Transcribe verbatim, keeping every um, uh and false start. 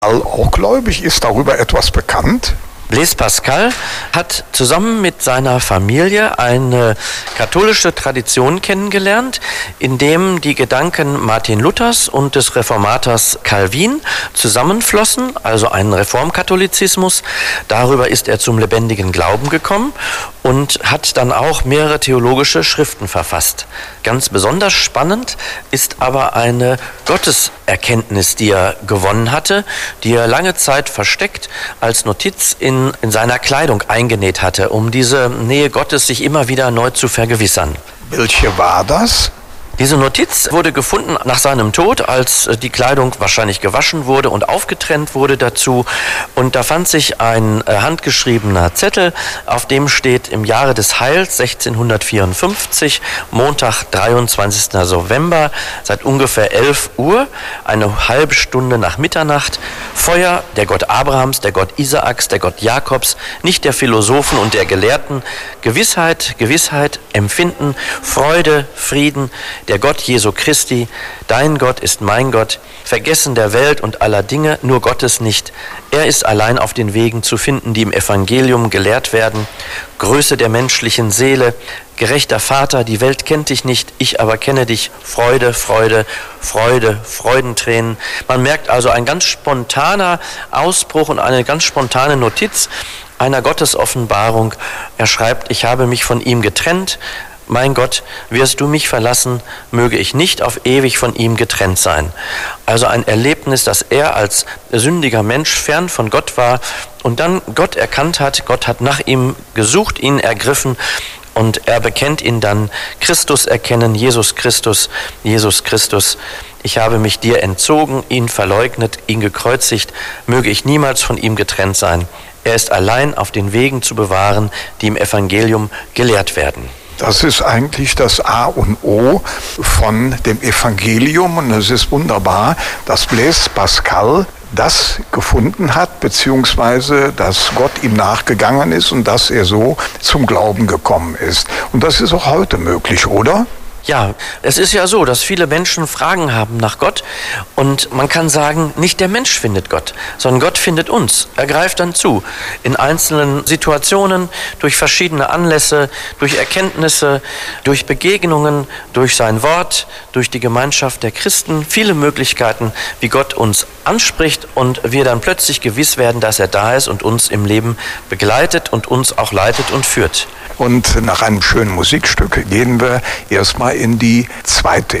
Auch gläubig, ist darüber etwas bekannt? Blaise Pascal hat zusammen mit seiner Familie eine katholische Tradition kennengelernt, in dem die Gedanken Martin Luthers und des Reformators Calvin zusammenflossen, also einen Reformkatholizismus. Darüber ist er zum lebendigen Glauben gekommen und hat dann auch mehrere theologische Schriften verfasst. Ganz besonders spannend ist aber eine Gotteserkenntnis, die er gewonnen hatte, die er lange Zeit versteckt als Notiz in in seiner Kleidung eingenäht hatte, um diese Nähe Gottes sich immer wieder neu zu vergewissern. Welche war das? Diese Notiz wurde gefunden nach seinem Tod, als die Kleidung wahrscheinlich gewaschen wurde und aufgetrennt wurde dazu. Und da fand sich ein handgeschriebener Zettel, auf dem steht: im Jahre des Heils sechzehnhundertvierundfünfzig, Montag, dreiundzwanzigsten November, seit ungefähr elf Uhr, eine halbe Stunde nach Mitternacht, Feuer, der Gott Abrahams, der Gott Isaaks, der Gott Jakobs, nicht der Philosophen und der Gelehrten, Gewissheit, Gewissheit, Empfinden, Freude, Frieden, der Gott Jesu Christi, dein Gott ist mein Gott, Vergessen der Welt und aller Dinge, nur Gottes nicht. Er ist allein auf den Wegen zu finden, die im Evangelium gelehrt werden. Größe der menschlichen Seele, gerechter Vater, die Welt kennt dich nicht, ich aber kenne dich. Freude, Freude, Freude, Freudentränen. Man merkt also ein ganz spontaner Ausbruch und eine ganz spontane Notiz einer Gottesoffenbarung. Er schreibt: Ich habe mich von ihm getrennt. Mein Gott, wirst du mich verlassen, möge ich nicht auf ewig von ihm getrennt sein. Also ein Erlebnis, dass er als sündiger Mensch fern von Gott war und dann Gott erkannt hat. Gott hat nach ihm gesucht, ihn ergriffen und er bekennt ihn dann. Christus erkennen, Jesus Christus, Jesus Christus. Ich habe mich dir entzogen, ihn verleugnet, ihn gekreuzigt, möge ich niemals von ihm getrennt sein. Er ist allein auf den Wegen zu bewahren, die im Evangelium gelehrt werden. Das ist eigentlich das A und O von dem Evangelium und es ist wunderbar, dass Blaise Pascal das gefunden hat, beziehungsweise dass Gott ihm nachgegangen ist und dass er so zum Glauben gekommen ist. Und das ist auch heute möglich, oder? Ja, es ist ja so, dass viele Menschen Fragen haben nach Gott und man kann sagen, nicht der Mensch findet Gott, sondern Gott findet uns. Er greift dann zu in einzelnen Situationen, durch verschiedene Anlässe, durch Erkenntnisse, durch Begegnungen, durch sein Wort, durch die Gemeinschaft der Christen. Viele Möglichkeiten, wie Gott uns anspricht und wir dann plötzlich gewiss werden, dass er da ist und uns im Leben begleitet und uns auch leitet und führt. Und nach einem schönen Musikstück gehen wir erstmal in die zweite